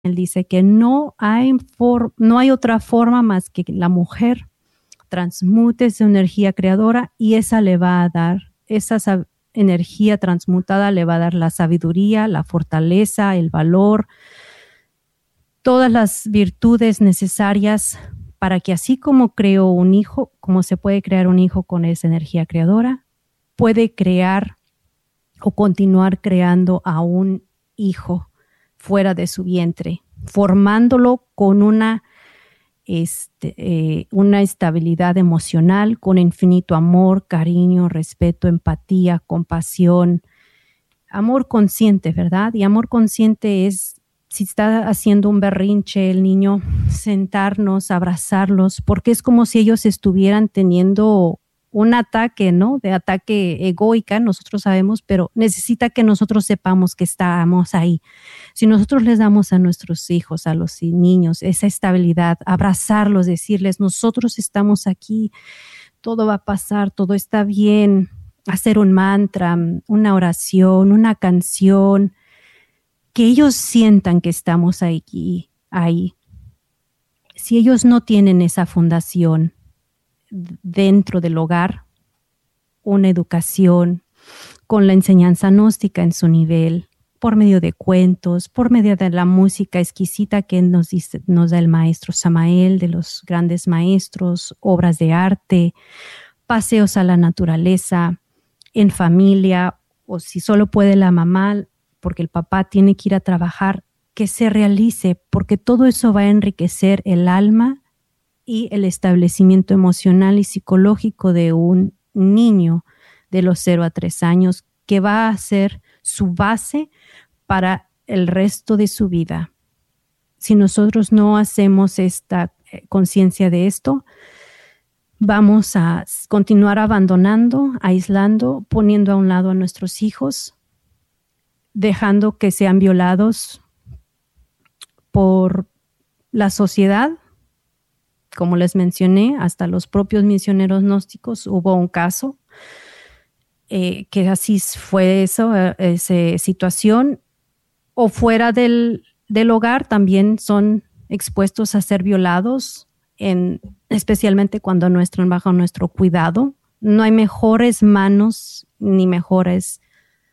Él dice que no hay otra forma más que la mujer transmute su energía creadora y esa le va a dar, esa energía transmutada le va a dar la sabiduría, la fortaleza, el valor, todas las virtudes necesarias para que así como creó un hijo, como se puede crear un hijo con esa energía creadora, puede crear o continuar creando a un hijo fuera de su vientre, formándolo con una estabilidad emocional, con infinito amor, cariño, respeto, empatía, compasión, amor consciente, ¿verdad? Y amor consciente es, si está haciendo un berrinche el niño, sentarnos, abrazarlos, porque es como si ellos estuvieran teniendo un ataque, ¿no? De ataque egoica, nosotros sabemos, pero necesita que nosotros sepamos que estamos ahí. Si nosotros les damos a nuestros hijos, a los niños, esa estabilidad, abrazarlos, decirles, nosotros estamos aquí, todo va a pasar, todo está bien, hacer un mantra, una oración, una canción, que ellos sientan que estamos ahí. Si ellos no tienen esa fundación dentro del hogar, una educación con la enseñanza gnóstica en su nivel, por medio de cuentos, por medio de la música exquisita que nos da el maestro Samael, de los grandes maestros, obras de arte, paseos a la naturaleza, en familia, o si solo puede la mamá, porque el papá tiene que ir a trabajar, que se realice, porque todo eso va a enriquecer el alma y el establecimiento emocional y psicológico de un niño de los 0 a 3 años, que va a ser su base para el resto de su vida. Si nosotros no hacemos esta conciencia de esto, vamos a continuar abandonando, aislando, poniendo a un lado a nuestros hijos, dejando que sean violados por la sociedad. Como les mencioné, hasta los propios misioneros gnósticos hubo un caso que así fue esa situación, o fuera del hogar también son expuestos a ser violados, especialmente cuando no están bajo nuestro cuidado. No hay mejores manos ni mejores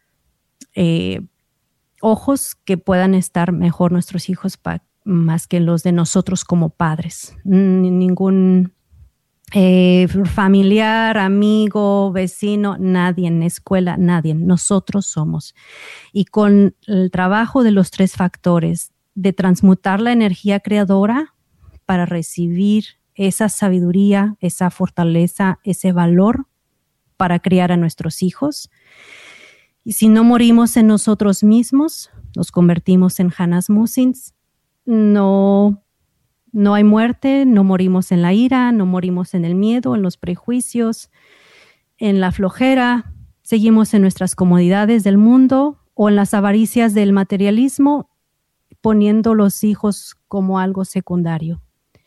ojos que puedan estar mejor nuestros hijos más que los de nosotros como padres. Ningún familiar, amigo, vecino, nadie en la escuela, nadie, nosotros somos. Y con el trabajo de los 3 factores, de transmutar la energía creadora para recibir esa sabiduría, esa fortaleza, ese valor para criar a nuestros hijos. Y si no morimos en nosotros mismos, nos convertimos en Hannas Musins. No hay muerte, no morimos en la ira, no morimos en el miedo, en los prejuicios, en la flojera, seguimos en nuestras comodidades del mundo o en las avaricias del materialismo, poniendo los hijos como algo secundario.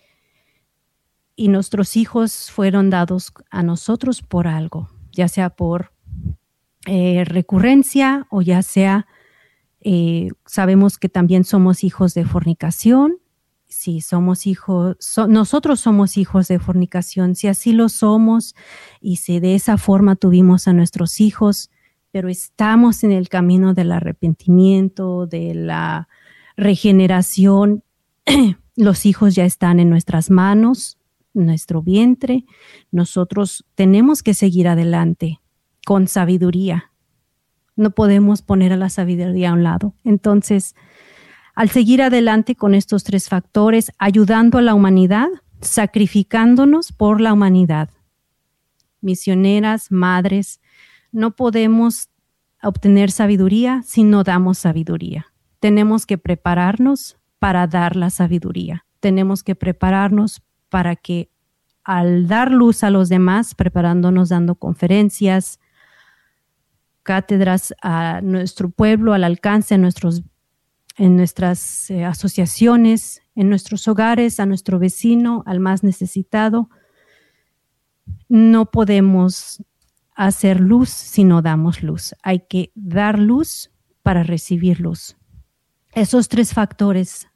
Y nuestros hijos fueron dados a nosotros por algo, ya sea por recurrencia o ya sea, sabemos que también somos hijos de fornicación. Si somos hijos, nosotros somos hijos de fornicación, si así lo somos y si de esa forma tuvimos a nuestros hijos, pero estamos en el camino del arrepentimiento, de la regeneración, los hijos ya están en nuestras manos, nuestro vientre, nosotros tenemos que seguir adelante con sabiduría. No podemos poner a la sabiduría a un lado. Entonces, al seguir adelante con estos 3 factores, ayudando a la humanidad, sacrificándonos por la humanidad. Misioneras, madres, no podemos obtener sabiduría si no damos sabiduría. Tenemos que prepararnos para dar la sabiduría. Tenemos que prepararnos para que al dar luz a los demás, preparándonos, dando conferencias, cátedras a nuestro pueblo, al alcance, en nuestras asociaciones, en nuestros hogares, a nuestro vecino, al más necesitado. No podemos hacer luz si no damos luz. Hay que dar luz para recibir luz. Esos 3 factores